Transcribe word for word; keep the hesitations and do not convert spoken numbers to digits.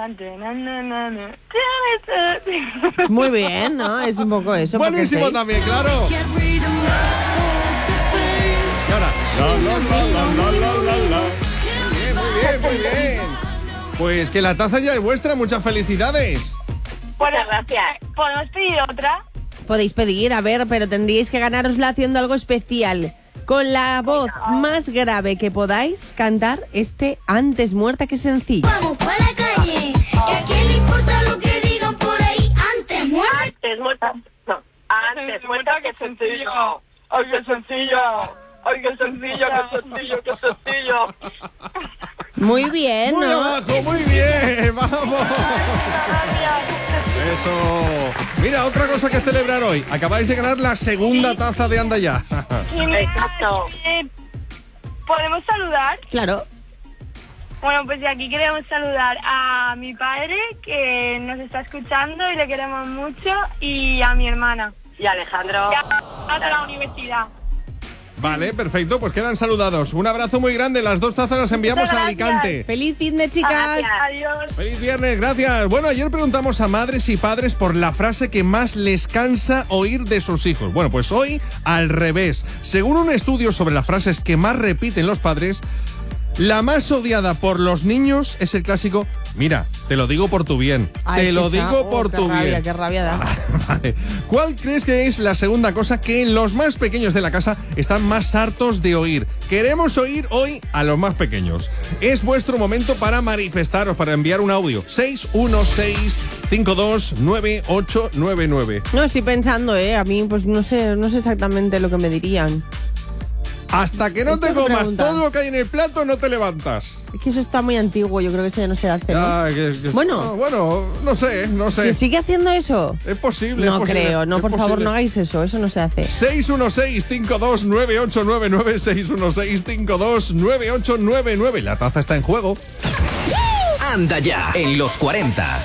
Na, na, na, na. Muy bien, ¿no? Es un poco eso. Buenísimo también, claro. Y ahora. La, la, la, la, la, la, la. Muy bien, muy bien, muy bien. Pues que la taza ya es vuestra, muchas felicidades. Muchas gracias. ¿Podemos pedir otra? Podéis pedir, a ver, pero tendríais que ganárosla haciendo algo especial. Con la voz más grave que podáis cantar este Antes muerta que sencilla. Vamos para la calle, que a quién le importa lo que digan por ahí. Antes muerta. Antes muerta. No. Antes muerta que sencillo. Ay, qué sencillo. Ay, qué sencillo, qué sencillo, qué sencillo. Muy bien, Muy ¿no? abajo, muy bien, vamos. Eso. Mira, otra cosa que celebrar hoy. Acabáis de ganar la segunda taza de Anda Ya. Exacto. Eh, ¿Podemos saludar? Claro. Bueno, pues de aquí queremos saludar a mi padre, que nos está escuchando y le queremos mucho, y a mi hermana. Y a Alejandro. Y a, hasta la universidad. Vale, perfecto, pues quedan saludados. Un abrazo muy grande, las dos tazas las enviamos a Alicante. Feliz fin de chicas. Gracias. Adiós. Feliz viernes, gracias. Bueno, ayer preguntamos a madres y padres por la frase que más les cansa oír de sus hijos. Bueno, pues hoy al revés. Según un estudio sobre las frases que más repiten los padres, la más odiada por los niños es el clásico: mira, te lo digo por tu bien. Ay, te lo quizá. digo Oh, por qué tu rabia, bien. Qué rabia da. Vale. ¿Cuál crees que es la segunda cosa que los más pequeños de la casa están más hartos de oír? Queremos oír hoy a los más pequeños. Es vuestro momento para manifestaros, para enviar un audio. seis uno seis, cinco dos nueve ocho nueve nueve. No, estoy pensando, ¿eh? A mí, pues no sé, no sé exactamente lo que me dirían. Hasta que no Esta te es tu comas pregunta. todo lo que hay en el plato, no te levantas. Es que eso está muy antiguo, yo creo que eso ya no se hace, ¿no? Ah, que- que- Bueno. no, bueno, no sé, no sé. ¿Se sigue haciendo eso? Es posible. No es posible, creo, no, es por favor, posible. no hagáis eso, eso no se hace. seis uno seis, cinco dos nueve ocho nueve nueve, seis uno seis, cinco dos nueve ocho nueve nueve. La taza está en juego. Anda Ya en los cuarenta.